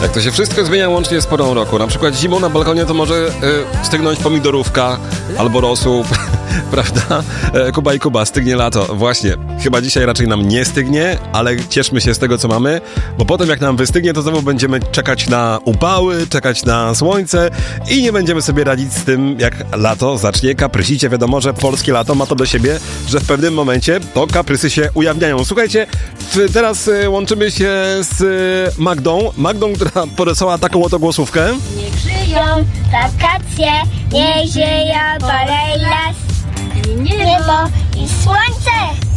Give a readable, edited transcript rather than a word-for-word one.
Jak to się wszystko zmienia łącznie z porą roku. Na przykład zimą na balkonie to może stygnąć pomidorówka albo rosół, prawda? Kuba i Kuba, stygnie lato. Właśnie, chyba dzisiaj raczej nam nie stygnie, ale cieszmy się z tego, co mamy, bo potem jak nam wystygnie, to znowu będziemy czekać na upały, czekać na słońce i nie będziemy sobie radzić z tym, jak lato zacznie kaprysić. Wiadomo, że polskie lato ma to do siebie, że w pewnym momencie to kaprysy się ujawniają. Słuchajcie, teraz łączymy się z Magdą, która podesłała taką oto głosówkę. Niech żyją wakacje, niech żyją parę las, niebo i słońce.